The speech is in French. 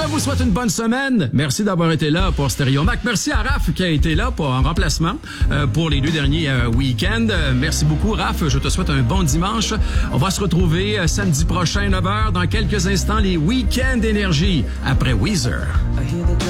vous souhaite une bonne semaine. Merci d'avoir été là pour Stéréo Mac. Merci à Raph qui a été là en remplacement pour les 2 derniers week-ends. Merci beaucoup, Raph. Je te souhaite un bon dimanche. On va se retrouver samedi prochain, 9h. Dans quelques instants, les Week-ends d'énergie après Weezer.